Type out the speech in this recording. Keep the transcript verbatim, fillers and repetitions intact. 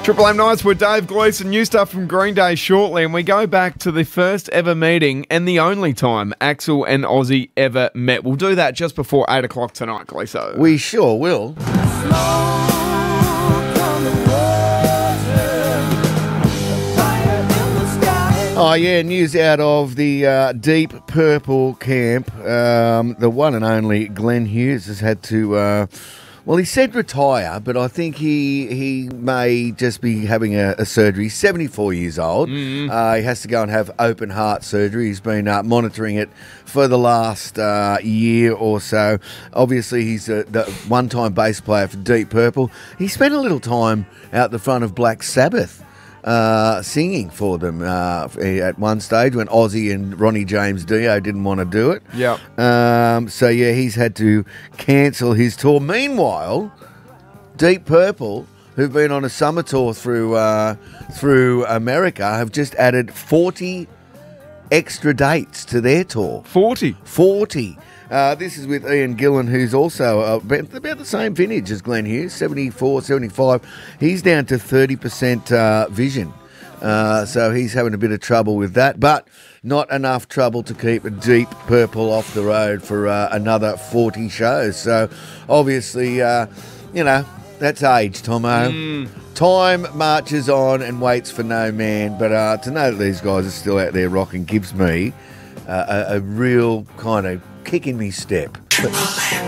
Triple M Nights with Dave Gleeson. New stuff from Green Day shortly, and we go back to the first ever meeting and the only time Axl and Ozzy ever met. We'll do that just before eight o'clock tonight, Gleeso. We sure will. Oh, yeah, news out of the uh, Deep Purple camp. Um, the one and only Glenn Hughes has had to, uh, well, he said retire, but I think he he may just be having a, a surgery. He's seventy-four years old. Mm-hmm. Uh, he has to go and have open heart surgery. He's been uh, monitoring it for the last uh, year or so. Obviously, he's a, the one-time bass player for Deep Purple. He spent a little time out the front of Black Sabbath. Uh, singing for them uh, at one stage when Ozzy and Ronnie James Dio didn't want to do it. Yeah. Um, so, yeah, he's had to cancel his tour. Meanwhile, Deep Purple, who've been on a summer tour through uh, through America, have just added forty extra dates to their tour. forty? forty. Uh, this is with Ian Gillan, who's also uh, about, about the same vintage as Glenn Hughes, seventy-four, seventy-five. He's down to thirty percent uh, vision. Uh, so he's having a bit of trouble with that, but not enough trouble to keep Deep Purple off the road for uh, another forty shows. So obviously, uh, you know, that's age, Tomo. Mm. Time marches on and waits for no man, but uh, to know that these guys are still out there rocking gives me uh, a, a real kind of kick in me step.